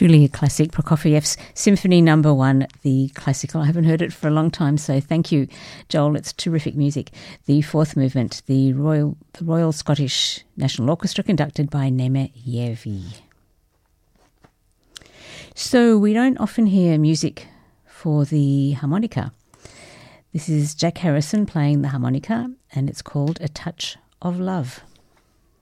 Truly a classic, Prokofiev's Symphony No. 1, the classical. I haven't heard it for a long time, so thank you, Joel. It's terrific music. The fourth movement, the Royal Scottish National Orchestra, conducted by Nemeyevi. So we don't often hear music for the harmonica. This is Jack Harrison playing the harmonica, and it's called A Touch of Love.